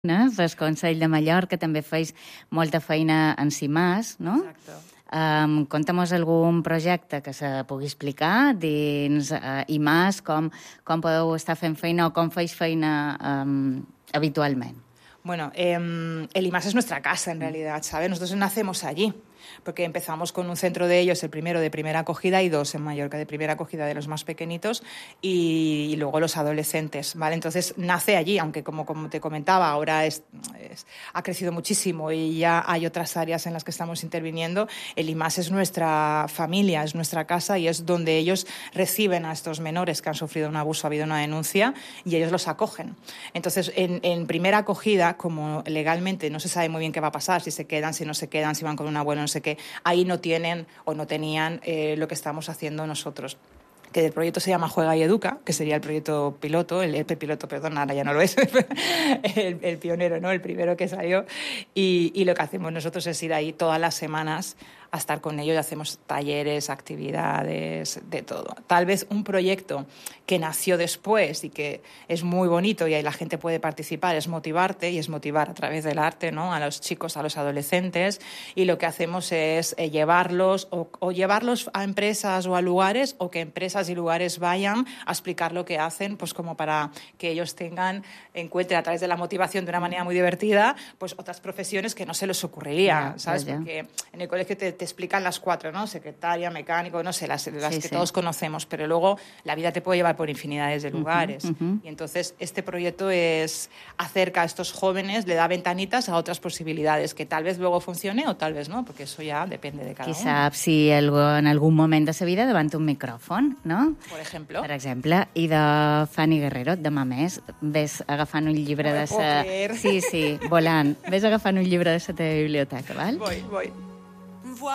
el Consell de Mallorca, també feis molta feina en CIMAS, no? Exacto. Conta'm algun projecte que se pugui explicar dins IMAS, com podeu estar fent feina o com feis feina habitualment. Bueno, el IMAS es nuestra casa en realidad, ¿sabes? Nosotros nacemos allí, porque empezamos con un centro de ellos, el primero de primera acogida y dos en Mallorca, de primera acogida de los más pequeñitos y luego los adolescentes, ¿vale? Entonces nace allí, aunque como te comentaba, ahora ha crecido muchísimo y ya hay otras áreas en las que estamos interviniendo. El IMAS es nuestra familia, es nuestra casa y es donde ellos reciben a estos menores que han sufrido un abuso, ha habido una denuncia y ellos los acogen. Entonces, en primera acogida, como legalmente no se sabe muy bien qué va a pasar, si se quedan, si no se quedan, si van con un abuelo, no sé qué, ahí no tienen o no tenían lo que estamos haciendo nosotros. Que el proyecto se llama Juega y Educa, que sería el proyecto piloto, el piloto, perdón, ahora ya no lo es, el pionero, ¿no? El primero que salió. Y lo que hacemos nosotros es ir ahí todas las semanas a estar con ellos y hacemos talleres, actividades, de todo. Tal vez un proyecto que nació después y que es muy bonito y ahí la gente puede participar es motivarte y es motivar a través del arte, ¿no? A los chicos, a los adolescentes, y lo que hacemos es llevarlos o llevarlos a empresas o a lugares, o que empresas y lugares vayan a explicar lo que hacen, pues como para que ellos encuentren a través de la motivación de una manera muy divertida, pues otras profesiones que no se les ocurriría, ¿sabes? Porque en el colegio te explican las cuatro, ¿no? Secretaria, mecánico, no sé, las que todos conocemos, pero luego la vida te puede llevar por infinidades de lugares. Y entonces este proyecto acerca a estos jóvenes, le da ventanitas a otras posibilidades, que tal vez luego funcione o tal vez no, porque eso ya depende de cada uno. Qui sap si en algun moment de sa vida davant un micròfon, no? Per exemple. Per exemple. I de Fanny Guerrero, demà més, ves agafant un llibre de sa... Sí, volant. Ves agafant un llibre de sa teva biblioteca, val? Voy.